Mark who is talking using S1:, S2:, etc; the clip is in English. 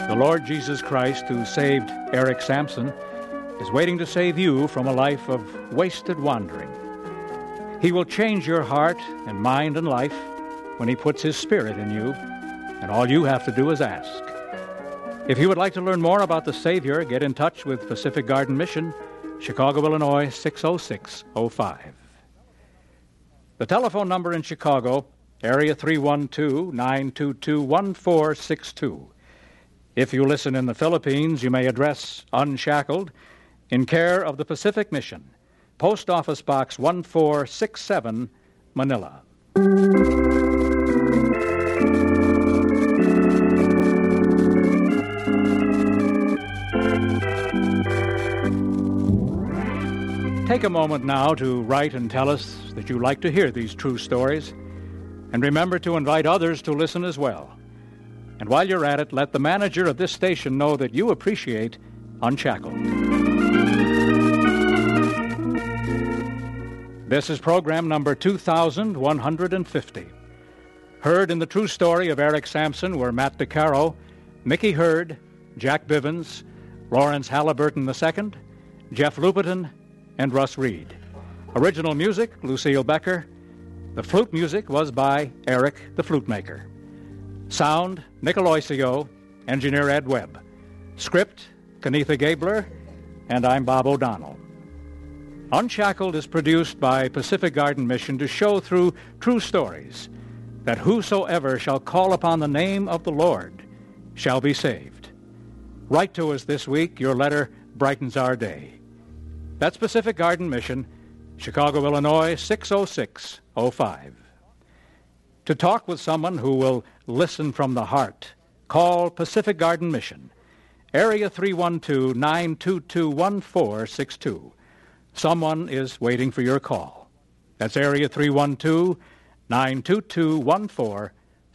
S1: The Lord Jesus Christ, who saved Eric Sampson, is waiting to save you from a life of wasted wandering. He will change your heart and mind and life when He puts His Spirit in you, and all you have to do is ask. If you would like to learn more about the Savior, get in touch with Pacific Garden Mission, Chicago, Illinois, 60605. The telephone number in Chicago, area 312-922-1462. If you listen in the Philippines, you may address Unshackled in care of the Pacific Mission, Post Office Box 1467, Manila. Take a moment now to write and tell us that you like to hear these true stories, and remember to invite others to listen as well. And while you're at it, let the manager of this station know that you appreciate Unshackled. This is program number 2150. Heard in the true story of Eric Sampson were Matt DeCaro, Mickey Hurd, Jack Bivens, Lawrence Halliburton II, Jeff Lupetin, and Russ Reed. Original music, Lucille Becker. The flute music was by Eric the Flute Maker. Sound, Nick Aloisio, engineer Ed Webb. Script, Kenitha Gabler, and I'm Bob O'Donnell. Unshackled is produced by Pacific Garden Mission to show through true stories that whosoever shall call upon the name of the Lord shall be saved. Write to us this week. Your letter brightens our day. That's Pacific Garden Mission, Chicago, Illinois, 60605. To talk with someone who will listen from the heart, call Pacific Garden Mission, area 312-922-1462. Someone is waiting for your call. That's area 312-922-1462.